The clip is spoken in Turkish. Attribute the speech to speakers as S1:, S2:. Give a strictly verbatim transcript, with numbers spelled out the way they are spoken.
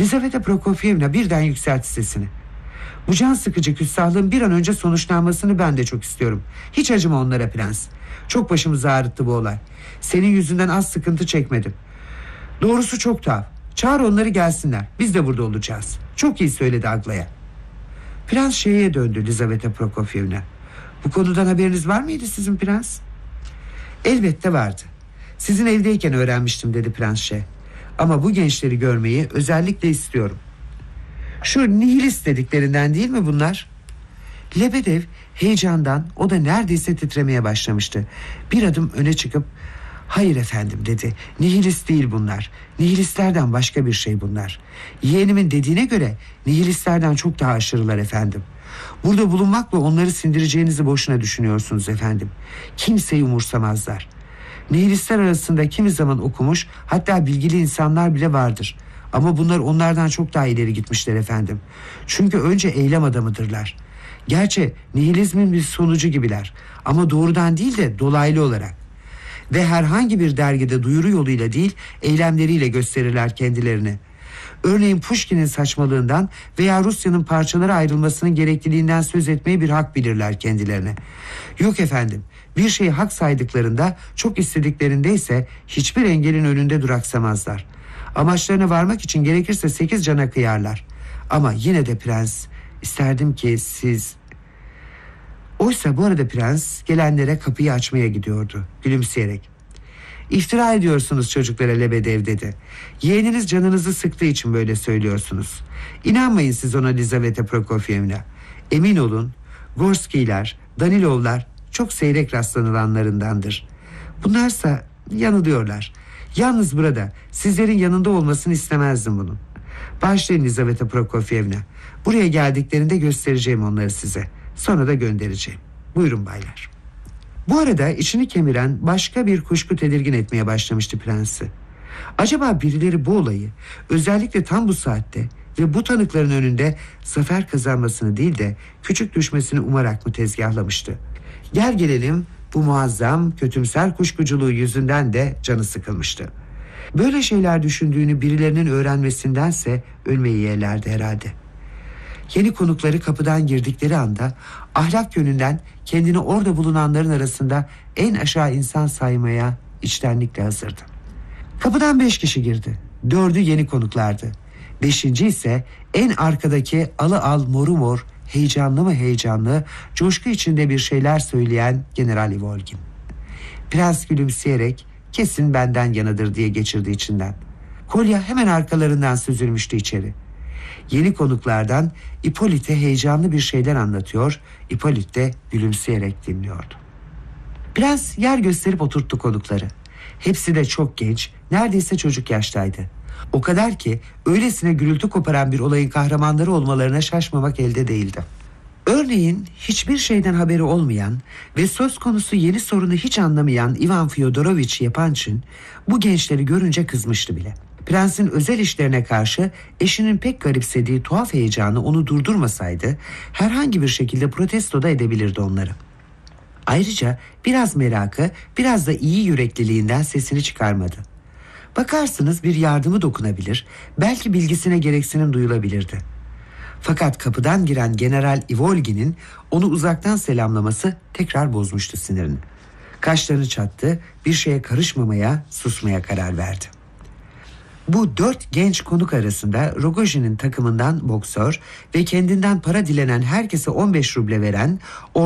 S1: Lizaveta Prokofyevna birden yükseltti sesini. Bu can sıkıcı küstahlığın bir an önce sonuçlanmasını ben de çok istiyorum. Hiç acıma onlara prens. Çok başımızı ağrıttı bu olay. Senin yüzünden az sıkıntı çekmedim. Doğrusu çok tuhaf. Çağır onları gelsinler. Biz de burada olacağız. Çok iyi söyledi Aglaya. Prens şeye döndü Lizaveta Prokofyevna. Bu konudan haberiniz var mıydı sizin prens? Elbette vardı. Sizin evdeyken öğrenmiştim dedi Prens Şey. Ama bu gençleri görmeyi özellikle istiyorum. Şu nihilist dediklerinden değil mi bunlar? Lebedev heyecandan o da neredeyse titremeye başlamıştı. Bir adım öne çıkıp hayır efendim dedi. Nihilist değil bunlar. Nihilistlerden başka bir şey bunlar. Yeğenimin dediğine göre nihilistlerden çok daha aşırılar efendim. Burada bulunmakla onları sindireceğinizi boşuna düşünüyorsunuz efendim. Kimseyi umursamazlar. Nihilistler arasında kimi zaman okumuş, hatta bilgili insanlar bile vardır. Ama bunlar onlardan çok daha ileri gitmişler efendim. Çünkü önce eylem adamıdırlar. Gerçi nihilizmin bir sonucu gibiler. Ama doğrudan değil de dolaylı olarak. Ve herhangi bir dergide duyuru yoluyla değil, eylemleriyle gösterirler kendilerini. Örneğin Pushkin'in saçmalığından veya Rusya'nın parçalara ayrılmasının gerekliliğinden söz etmeyi bir hak bilirler kendilerine. Yok efendim, bir şeyi hak saydıklarında, çok istediklerinde ise hiçbir engelin önünde duraksamazlar. Amaçlarına varmak için gerekirse sekiz cana kıyarlar. Ama yine de prens, isterdim ki siz... Oysa bu arada prens gelenlere kapıyı açmaya gidiyordu gülümseyerek. İftira ediyorsunuz çocuklara Lebedev dedi. Yeğeniniz canınızı sıktığı için böyle söylüyorsunuz. İnanmayın siz ona Lizaveta Prokofyevna. Emin olun Gorskiler, Danilovlar çok seyrek rastlanılanlarındandır. Bunlarsa yanılıyorlar. Yalnız burada sizlerin yanında olmasını istemezdim bunun. Başlayın Lizaveta Prokofyevna. Buraya geldiklerinde göstereceğim onları size. Sonra da göndereceğim. Buyurun baylar. Bu arada içini kemiren başka bir kuşku tedirgin etmeye başlamıştı prensi. Acaba birileri bu olayı özellikle tam bu saatte ve bu tanıkların önünde zafer kazanmasını değil de küçük düşmesini umarak mı tezgahlamıştı? Gel gelelim bu muazzam kötümser kuşkuculuğu yüzünden de canı sıkılmıştı. Böyle şeyler düşündüğünü birilerinin öğrenmesindense ölmeyi yeğlerdi herhalde. Yeni konukları kapıdan girdikleri anda ahlak yönünden kendini orada bulunanların arasında en aşağı insan saymaya içtenlikle hazırdı. Kapıdan beş kişi girdi. Dördü yeni konuklardı. Beşinci ise en arkadaki alı al moru mor, heyecanlı mı heyecanlı, coşku içinde bir şeyler söyleyen General Ivolgin. Prens gülümseyerek kesin benden yanıdır diye geçirdi içinden. Kolya hemen arkalarından süzülmüştü içeri. Yeni konuklardan Ippolit'e heyecanlı bir şeyler anlatıyor, Ippolit de gülümseyerek dinliyordu. Prens yer gösterip oturttu konukları. Hepsi de çok genç, neredeyse çocuk yaştaydı. O kadar ki öylesine gürültü koparan bir olayın kahramanları olmalarına şaşmamak elde değildi. Örneğin hiçbir şeyden haberi olmayan ve söz konusu yeni sorunu hiç anlamayan Ivan Fyodoroviç Yapançin bu gençleri görünce kızmıştı bile. Prensin özel işlerine karşı eşinin pek garipsediği tuhaf heyecanı onu durdurmasaydı herhangi bir şekilde protesto da edebilirdi onları. Ayrıca biraz merakı, biraz da iyi yürekliliğinden sesini çıkarmadı. Bakarsınız bir yardımı dokunabilir, belki bilgisine gereksinim duyulabilirdi. Fakat kapıdan giren General Ivolgin'in onu uzaktan selamlaması tekrar bozmuştu sinirini. Kaşlarını çattı, bir şeye karışmamaya, susmaya karar verdi. Bu dört genç konuk arasında Rogojin'in takımından boksör ve kendinden para dilenen herkese on beş ruble veren